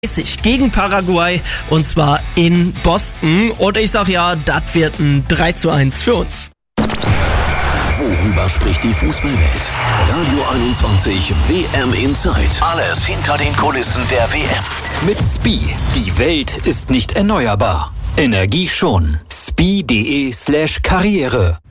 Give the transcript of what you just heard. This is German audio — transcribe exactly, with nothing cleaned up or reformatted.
Gegen Paraguay und zwar in Boston. Und ich sag ja, das wird ein drei zu eins für uns. Worüber spricht die Fußballwelt? Radio einundzwanzig W M Inside. Alles hinter den Kulissen der W M. Mit Spie. Die Welt ist nicht erneuerbar. Energie schon. Spie.de slash Karriere.